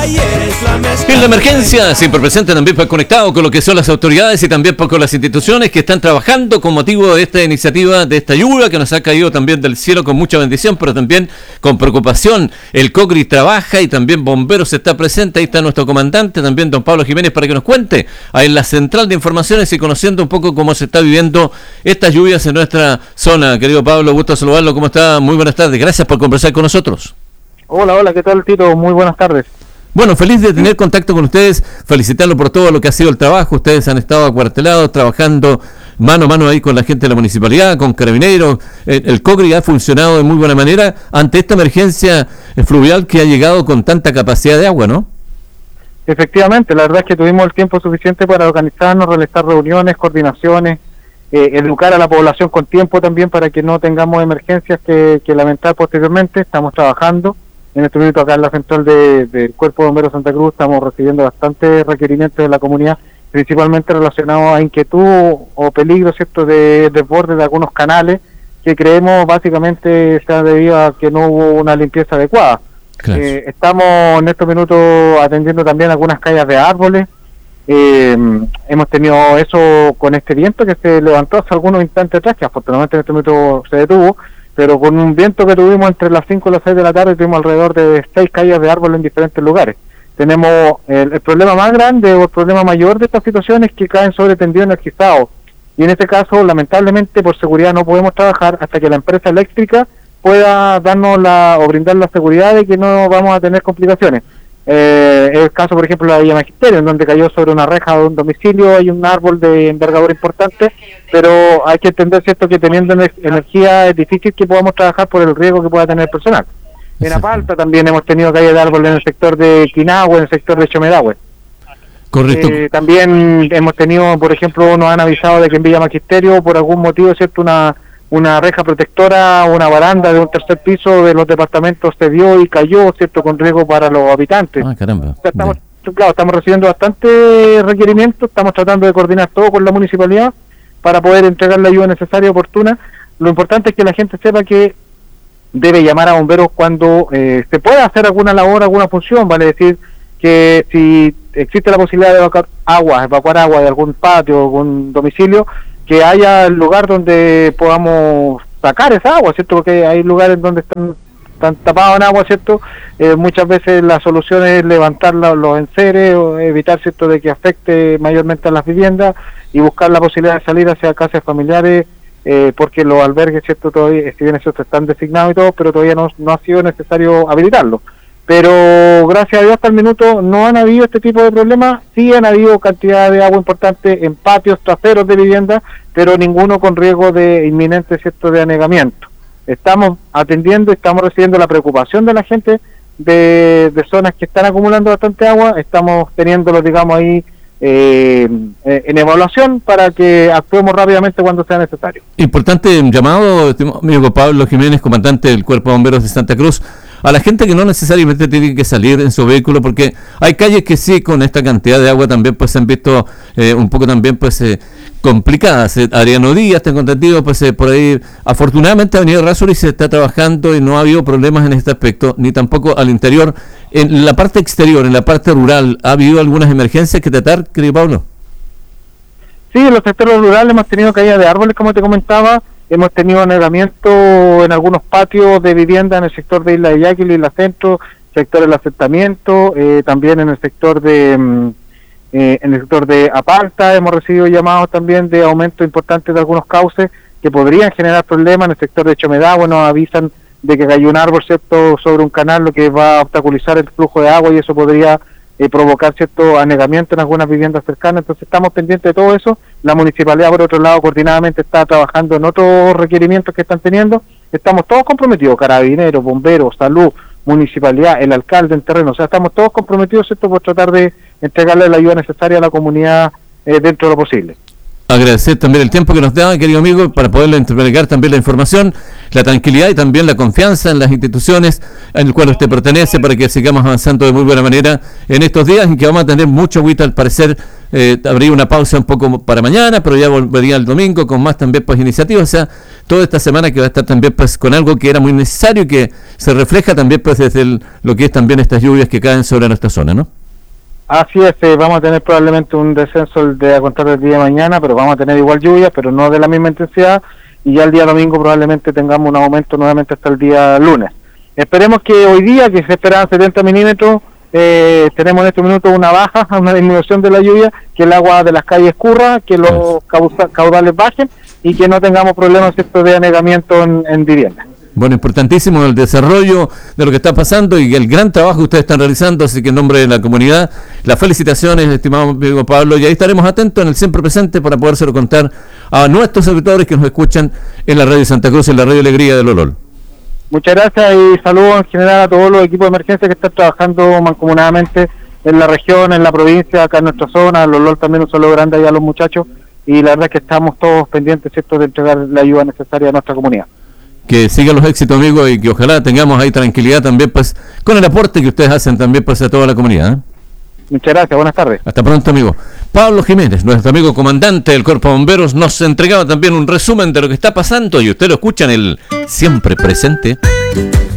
En la emergencia, siempre presente también pues conectado con lo que son las autoridades y también pues con las instituciones que están trabajando con motivo de esta iniciativa, de esta lluvia que nos ha caído también del cielo con mucha bendición, pero también con preocupación. El COCRI trabaja y también Bomberos está presente. Ahí está nuestro comandante, también don Pablo Jiménez, para que nos cuente ahí en la central de informaciones y conociendo un poco cómo se está viviendo estas lluvias en nuestra zona. Querido Pablo, gusto saludarlo. ¿Cómo está? Muy buenas tardes. Gracias por conversar con nosotros. Hola, ¿qué tal, Tito? Muy buenas tardes. Bueno, feliz de tener contacto con ustedes, felicitarlo por todo lo que ha sido el trabajo. Ustedes han estado acuartelados, trabajando mano a mano ahí con la gente de la municipalidad, con Carabineros. El COCRI ha funcionado de muy buena manera ante esta emergencia fluvial que ha llegado con tanta capacidad de agua, ¿no? Efectivamente, la verdad es que tuvimos el tiempo suficiente para organizarnos, realizar reuniones, coordinaciones, educar a la población con tiempo también para que no tengamos emergencias que lamentar posteriormente. Estamos trabajando. En este momento acá en la central del Cuerpo de Bomberos Santa Cruz estamos recibiendo bastantes requerimientos de la comunidad, principalmente relacionados a inquietud o peligro, ¿cierto?, de desborde de algunos canales que creemos básicamente se ha debido a que no hubo una limpieza adecuada. Claro. Estamos en estos minutos atendiendo también algunas calles de árboles. Hemos tenido eso con este viento que se levantó hace algunos instantes atrás, que afortunadamente en este momento se detuvo, pero con un viento que tuvimos entre las 5 y las 6 de la tarde, tuvimos alrededor de 6 caídas de árboles en diferentes lugares. Tenemos el problema más grande o el problema mayor de esta situación es que caen sobre tendidos energizados, y en este caso, lamentablemente, por seguridad no podemos trabajar hasta que la empresa eléctrica pueda darnos o brindar la seguridad de que no vamos a tener complicaciones. Es el caso, por ejemplo, de la Villa Magisterio, en donde cayó sobre una reja de un domicilio, hay un árbol de envergadura importante, pero hay que entender, cierto, que teniendo energía es difícil que podamos trabajar por el riesgo que pueda tener el personal. En Apalta también hemos tenido caída de árboles en el sector de Quinahue, en el sector de Chomedahue. Correcto. También hemos tenido, por ejemplo, nos han avisado de que en Villa Magisterio, por algún motivo, cierto, una reja protectora, una baranda de un tercer piso de los departamentos se dio y cayó, cierto, con riesgo para los habitantes. Ah, caramba. O sea, estamos recibiendo bastantes requerimientos, estamos tratando de coordinar todo con la municipalidad para poder entregar la ayuda necesaria y oportuna. Lo importante es que la gente sepa que debe llamar a bomberos cuando se pueda hacer alguna labor, alguna función, vale decir que si existe la posibilidad de evacuar agua de algún patio, algún domicilio, que haya el lugar donde podamos sacar esa agua, ¿cierto? Porque hay lugares donde están tapados en agua, ¿cierto? Muchas veces la solución es levantar los enseres o evitar, ¿cierto?, de que afecte mayormente a las viviendas y buscar la posibilidad de salir hacia casas familiares, porque los albergues, ¿cierto?, todavía, si bien cierto, están designados y todo, pero todavía no ha sido necesario habilitarlos. Pero gracias a Dios hasta el minuto no han habido este tipo de problemas. Sí han habido cantidad de agua importante en patios traseros de viviendas, pero ninguno con riesgo de inminente, ¿cierto?, de anegamiento. Estamos atendiendo, estamos recibiendo la preocupación de la gente de zonas que están acumulando bastante agua. Estamos teniéndolo, digamos, ahí en evaluación para que actuemos rápidamente cuando sea necesario. Importante llamado, amigo Pablo Jiménez, comandante del Cuerpo de Bomberos de Santa Cruz, a la gente que no necesariamente tiene que salir en su vehículo, porque hay calles que sí, con esta cantidad de agua también pues se han visto un poco también pues complicadas. Adriano Díaz, tengo entendido, pues por ahí, afortunadamente Avenida Errázuriz se está trabajando y no ha habido problemas en este aspecto, ni tampoco al interior. En la parte exterior, en la parte rural, ¿ha habido algunas emergencias que tratar, querido Pablo? Sí, en los sectores rurales hemos tenido caída de árboles, como te comentaba. Hemos tenido anegamiento en algunos patios de vivienda en el sector de Isla de Yaquil y Isla Centro, sector del asentamiento, también en el sector de Apalta hemos recibido llamados también de aumento importante de algunos cauces que podrían generar problemas. En el sector de Chomedahue nos avisan de que cayó un árbol, ¿cierto?, sobre un canal, lo que va a obstaculizar el flujo de agua y eso podría provocar cierto anegamiento en algunas viviendas cercanas. Entonces estamos pendientes de todo eso. La municipalidad, por otro lado, coordinadamente está trabajando en otros requerimientos que están teniendo. Estamos todos comprometidos, Carabineros, Bomberos, Salud, Municipalidad, el alcalde en terreno. O sea, estamos todos comprometidos, ¿cierto?, por tratar de entregarle la ayuda necesaria a la comunidad dentro de lo posible. Agradecer también el tiempo que nos da, querido amigo, para poderle entregar también la información, la tranquilidad y también la confianza en las instituciones en el cual usted pertenece, para que sigamos avanzando de muy buena manera en estos días en que vamos a tener mucho agüita. Al parecer habría una pausa un poco para mañana, pero ya volvería el domingo con más también pues iniciativas. O sea, toda esta semana que va a estar también pues con algo que era muy necesario y que se refleja también pues desde lo que es también estas lluvias que caen sobre nuestra zona, ¿no? Así es, vamos a tener probablemente un descenso a contar del día de mañana, pero vamos a tener igual lluvia, pero no de la misma intensidad, y ya el día domingo probablemente tengamos un aumento nuevamente hasta el día lunes. Esperemos que hoy día, que se esperaban 70 milímetros, tenemos en este minuto una baja, una disminución de la lluvia, que el agua de las calles escurra, que los caudales bajen y que no tengamos problemas, ¿cierto?, de anegamiento en viviendas. Bueno, importantísimo el desarrollo de lo que está pasando y el gran trabajo que ustedes están realizando, así que en nombre de la comunidad, las felicitaciones, estimado amigo Pablo, y ahí estaremos atentos en el Siempre Presente para podérselo contar a nuestros auditores que nos escuchan en la Radio Santa Cruz, en la Radio Alegría de Lolol. Muchas gracias y saludos en general a todos los equipos de emergencia que están trabajando mancomunadamente en la región, en la provincia, acá en nuestra zona. Lolol también un saludo grande allá a los muchachos, y la verdad es que estamos todos pendientes, ¿cierto?, de entregar la ayuda necesaria a nuestra comunidad. Que sigan los éxitos, amigos, y que ojalá tengamos ahí tranquilidad también, pues, con el aporte que ustedes hacen también, pues, a toda la comunidad, ¿eh? Muchas gracias, buenas tardes. Hasta pronto, amigo. Pablo Jiménez, nuestro amigo comandante del Cuerpo de Bomberos, nos entregaba también un resumen de lo que está pasando, y usted lo escucha en el Siempre Presente.